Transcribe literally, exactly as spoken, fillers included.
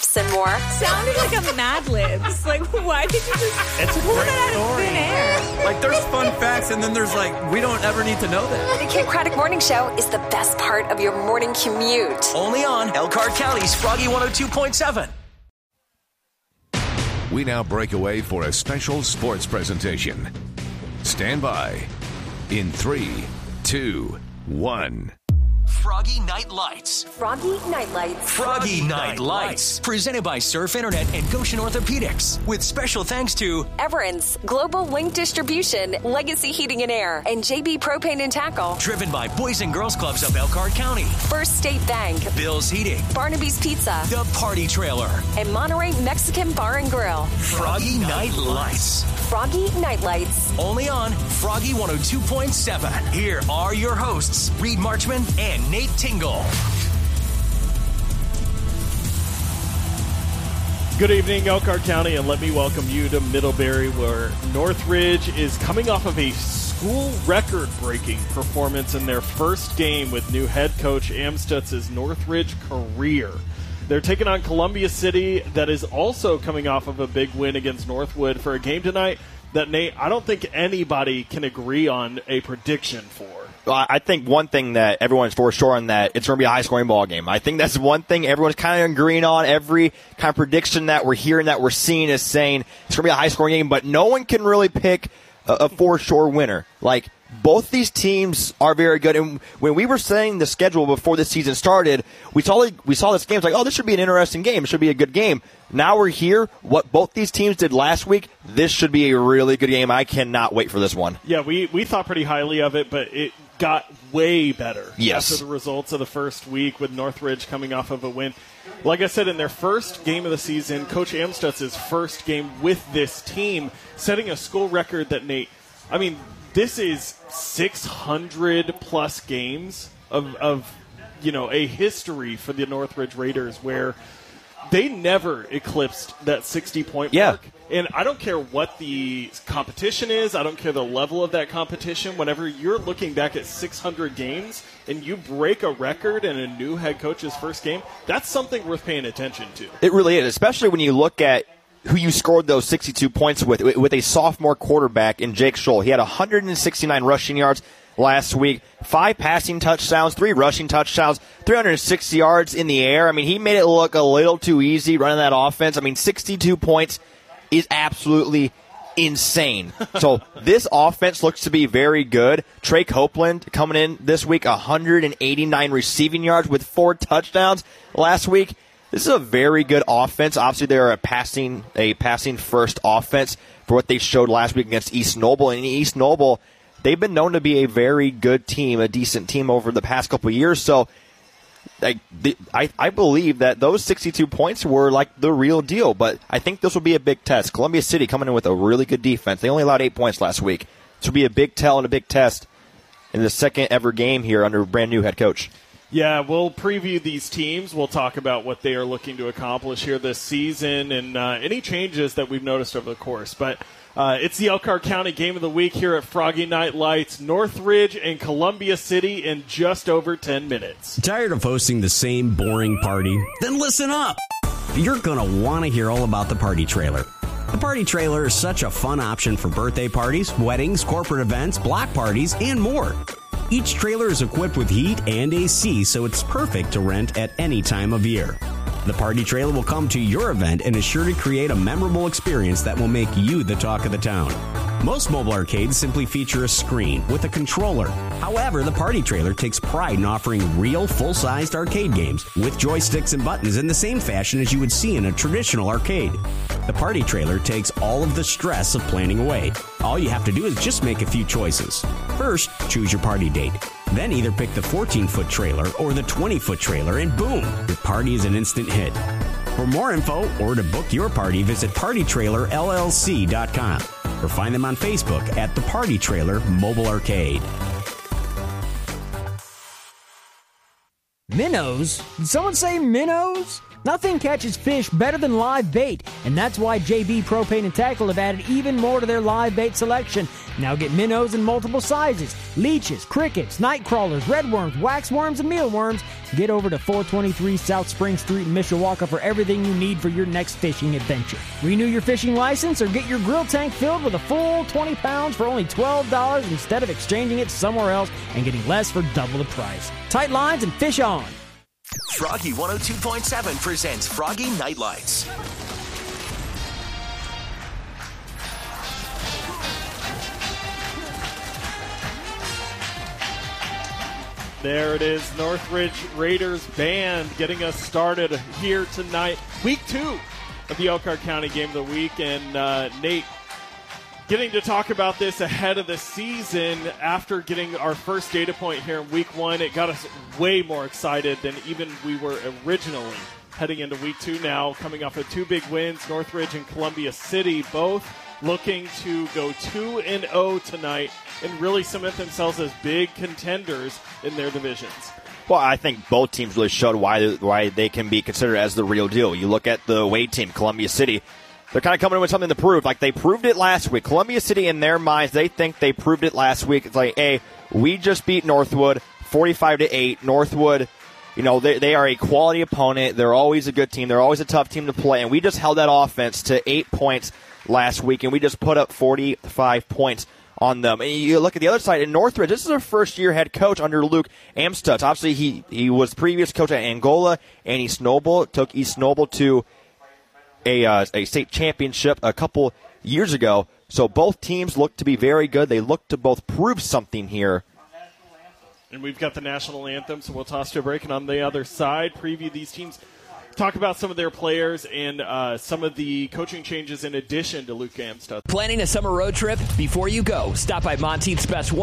laughs, and more. Sounded like a Mad Libs. Like, why did you just it's a pull great that out of story. thin air? Like, there's fun facts, and then there's like, we don't ever need to know that. The Kid Craddock Morning Show is the best part of your morning commute. Only on Elkhart County's Froggy one oh two point seven. We now break away for a special sports presentation. Stand by in three, two, one. Froggy Night Lights. Froggy Night Lights. Froggy Night Lights. Presented by Surf Internet and Goshen Orthopedics. With special thanks to Everence, Global Link Distribution, Legacy Heating and Air, and J B Propane and Tackle. Driven by Boys and Girls Clubs of Elkhart County. First State Bank. Bill's Heating. Barnaby's Pizza. The Party Trailer. And Monterey Mexican Bar and Grill. Froggy Night Lights. Froggy Night Lights. Only on Froggy one oh two point seven. Here are your hosts, Reed Marchman and Nate Tingle. Good evening, Elkhart County, and let me welcome you to Middlebury, where Northridge is coming off of a school record-breaking performance in their first game with new head coach Amstutz's Northridge career. They're taking on Columbia City, that is also coming off of a big win against Northwood for a game tonight that, Nate, I don't think anybody can agree on a prediction for. Well, I think one thing that everyone's for sure on that it's going to be a high-scoring ball game. I think that's one thing everyone's kind of agreeing on. Every kind of prediction that we're hearing, that we're seeing, is saying it's going to be a high-scoring game, but no one can really pick a, a for sure winner. Like, both these teams are very good. And when we were saying the schedule before the season started, we saw we saw this game. It's like, oh, this should be an interesting game. It should be a good game. Now we're here. What both these teams did last week, this should be a really good game. I cannot wait for this one. Yeah, we, we thought pretty highly of it, but it got way better yes. after the results of the first week with Northridge coming off of a win. Like I said, in their first game of the season, Coach Amstutz's first game with this team, setting a school record that, Nate, I mean, this is six hundred plus games of, of, you know, a history for the Northridge Raiders where they never eclipsed that sixty-point yeah. mark. And I don't care what the competition is. I don't care the level of that competition. Whenever you're looking back at six hundred games and you break a record in a new head coach's first game, that's something worth paying attention to. It really is, especially when you look at who you scored those sixty-two points with, with a sophomore quarterback in Jake Scholl. He had one hundred sixty-nine rushing yards last week, five passing touchdowns, three rushing touchdowns, three hundred sixty yards in the air. I mean, he made it look a little too easy running that offense. I mean, sixty-two points is absolutely insane. So this offense looks to be very good. Trey Copeland coming in this week, one hundred eighty-nine receiving yards with four touchdowns last week. This is a very good offense. Obviously, they're a passing a passing first offense for what they showed last week against East Noble. And East Noble, they've been known to be a very good team, a decent team over the past couple of years. So I, the, I, I believe that those sixty-two points were like the real deal. But I think this will be a big test. Columbia City coming in with a really good defense. They only allowed eight points last week. This will be a big tell and a big test in the second ever game here under a brand new head coach. Yeah, we'll preview these teams. We'll talk about what they are looking to accomplish here this season and uh, any changes that we've noticed over the course. But uh, it's the Elkhart County Game of the Week here at Froggy Night Lights. Northridge and Columbia City in just over ten minutes. Tired of hosting the same boring party? Then listen up. You're going to want to hear all about the Party Trailer. The Party Trailer is such a fun option for birthday parties, weddings, corporate events, block parties, and more. Each trailer is equipped with heat and A C, so it's perfect to rent at any time of year. The Party Trailer will come to your event and is sure to create a memorable experience that will make you the talk of the town. Most mobile arcades simply feature a screen with a controller. However, the Party Trailer takes pride in offering real, full-sized arcade games with joysticks and buttons in the same fashion as you would see in a traditional arcade. The Party Trailer takes all of the stress of planning away. All you have to do is just make a few choices. First, choose your party date. Then either pick the fourteen-foot trailer or the twenty-foot trailer, and boom, your party is an instant hit. For more info or to book your party, visit party trailer L L C dot com or find them on Facebook at the Party Trailer Mobile Arcade. Minnows? Did someone say minnows? Nothing catches fish better than live bait, and that's why J B Propane and Tackle have added even more to their live bait selection. Now get minnows in multiple sizes, leeches, crickets, night crawlers, redworms, waxworms, and mealworms. Get over to four twenty-three South Spring Street in Mishawaka for everything you need for your next fishing adventure. Renew your fishing license or get your grill tank filled with a full twenty pounds for only twelve dollars instead of exchanging it somewhere else and getting less for double the price. Tight lines and fish on. Froggy one oh two point seven presents Froggy Night Lights. There it is, Northridge Raiders band getting us started here tonight. Week two of the Elkhart County Game of the Week. And uh, Nate, getting to talk about this ahead of the season after getting our first data point here in week one, it got us way more excited than even we were originally heading into week two now, coming off of two big wins, Northridge and Columbia City, both looking to go two and oh tonight and really cement themselves as big contenders in their divisions. Well, I think both teams really showed why why they can be considered as the real deal. You look at the Wade team, Columbia City. They're kind of coming in with something to prove. Like, they proved it last week. Columbia City, in their minds, they think they proved it last week. It's like, hey, we just beat Northwood forty-five to eight. Northwood, you know, they, they are a quality opponent. They're always a good team. They're always a tough team to play. And we just held that offense to eight points last week, and we just put up forty-five points on them. And you look at the other side, in Northridge, this is their first-year head coach under Luke Amstutz. Obviously, he, he was previous coach at Angola and East Noble, took East Noble to a, uh, a state championship a couple years ago. So both teams look to be very good. They look to both prove something here. And we've got the national anthem, so we'll toss to a break. And on the other side, preview these teams, talk about some of their players and uh, some of the coaching changes in addition to Luke Amstutz. Planning a summer road trip? Before you go, stop by Monteith's Best